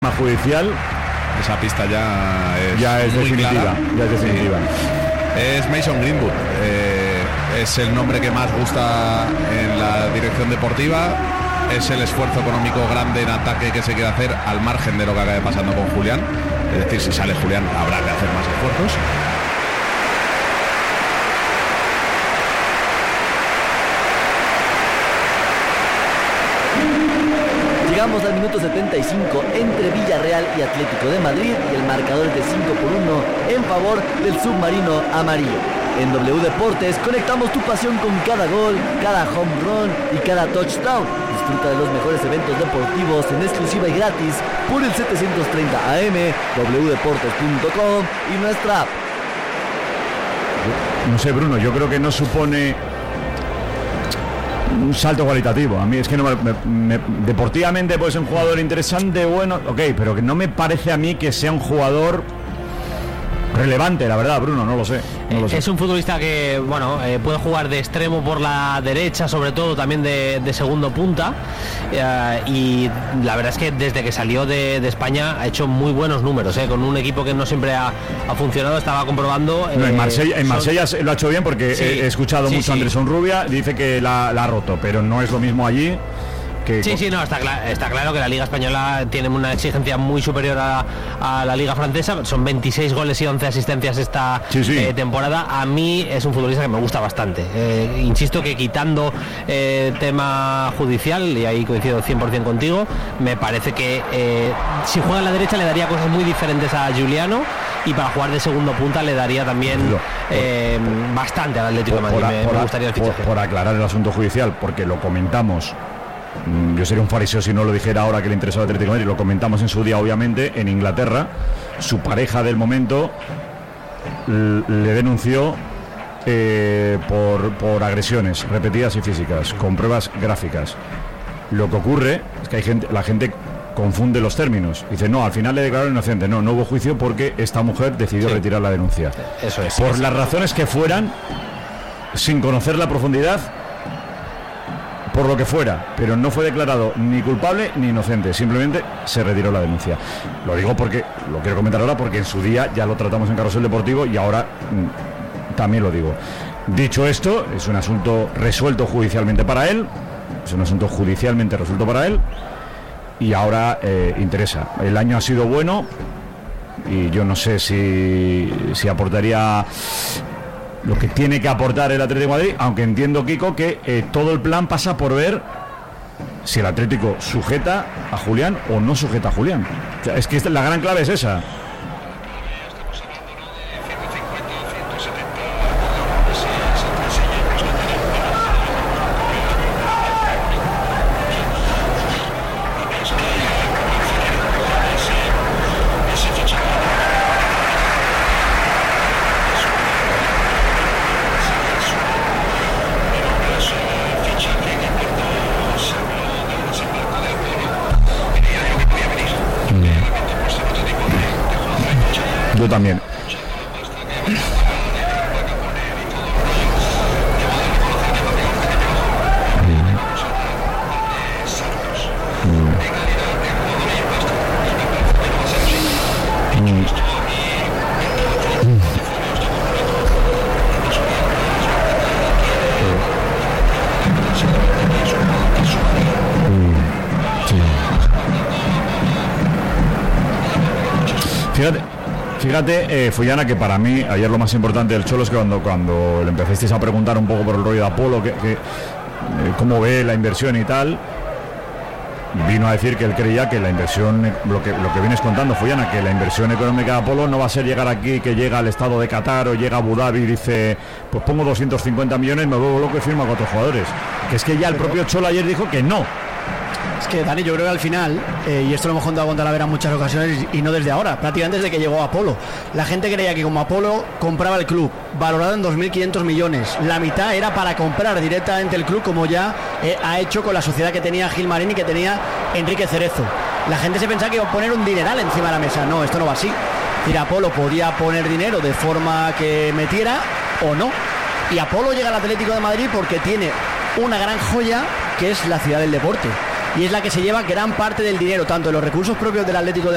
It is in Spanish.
tema judicial. Esa pista ya es definitiva. Clara. Ya es definitiva. Sí. Es Mason Greenwood. Es el nombre que más gusta en la dirección deportiva. Es el esfuerzo económico grande en ataque que se quiere hacer, al margen de lo que acabe pasando con Julián. Es decir, si sale Julián habrá que hacer más esfuerzos. Llegamos al minuto 75 entre Villarreal y Atlético de Madrid y el marcador es de 5-1 en favor del submarino amarillo. En W Deportes conectamos tu pasión con cada gol, cada home run y cada touchdown. Disfruta de los mejores eventos deportivos en exclusiva y gratis por el 730 AM, wdeportes.com y nuestra app. No sé, Bruno, yo creo que no supone un salto cualitativo. A mí es que no deportivamente puede ser un jugador interesante, bueno, ok, pero que no me parece a mí que sea un jugador relevante, la verdad, Bruno, no lo sé. Es un futbolista que, bueno, puede jugar de extremo por la derecha, sobre todo también de segundo punta, y la verdad es que desde que salió de España ha hecho muy buenos números, con un equipo que no siempre ha funcionado. Estaba comprobando. No, en Marsella lo ha hecho bien, porque sí, he escuchado mucho a Andrés Onrubia, dice que la ha roto, pero no es lo mismo allí. No, está claro que la Liga Española tiene una exigencia muy superior a la Liga Francesa. Son 26 goles y 11 asistencias esta temporada. A mí es un futbolista que me gusta bastante. Insisto que quitando tema judicial, y ahí coincido 100% contigo, me parece que si juega a la derecha le daría cosas muy diferentes a Giuliano, y para jugar de segundo punta le daría también bastante al Atlético de Madrid. Me gustaría el fichaje. Por aclarar el asunto judicial, porque lo comentamos. Yo sería un fariseo si no lo dijera ahora que le interesaba el Atlético de Madrid. Lo comentamos en su día, obviamente, en Inglaterra. Su pareja del momento le denunció por agresiones repetidas y físicas, con pruebas gráficas. Lo que ocurre es que la gente confunde los términos. Dice, no, al final le declararon inocente. No hubo juicio porque esta mujer decidió retirar la denuncia. Eso es. Por las razones que fueran, sin conocer la profundidad, por lo que fuera, pero no fue declarado ni culpable ni inocente, simplemente se retiró la denuncia. Lo digo porque, lo quiero comentar ahora, porque en su día ya lo tratamos en Carrusel Deportivo y ahora también lo digo. Dicho esto, es un asunto resuelto judicialmente para él, y ahora interesa. El año ha sido bueno y yo no sé si aportaría lo que tiene que aportar el Atlético de Madrid, aunque entiendo, Kiko, que todo el plan pasa por ver si el Atlético sujeta a Julián o no sujeta a Julián. O sea, es que la gran clave es esa. Yo también. Fíjate, Fullana, que para mí ayer lo más importante del Cholo es que cuando le empezasteis a preguntar un poco por el rollo de Apolo, cómo ve la inversión y tal, vino a decir que él creía que la inversión, lo que vienes contando, Fullana, que la inversión económica de Apolo no va a ser llegar aquí, que llega al estado de Qatar o llega a Abu Dhabi y dice, pues pongo 250 millones, me vuelvo loco y firmo a 4 jugadores. Que es que ya el propio Cholo ayer dijo que no. Es que, Dani, yo creo que al final, y esto lo hemos contado con Talavera en muchas ocasiones y no desde ahora, prácticamente desde que llegó Apolo, la gente creía que como Apolo compraba el club, valorado en 2.500 millones, la mitad era para comprar directamente el club, como ya ha hecho con la sociedad que tenía Gilmarín y que tenía Enrique Cerezo. La gente se pensaba que iba a poner un dineral encima de la mesa. No, esto no va así. Es decir, Apolo podía poner dinero de forma que metiera o no. Y Apolo llega al Atlético de Madrid porque tiene una gran joya que es la ciudad del deporte. Y es la que se lleva gran parte del dinero, tanto de los recursos propios del Atlético de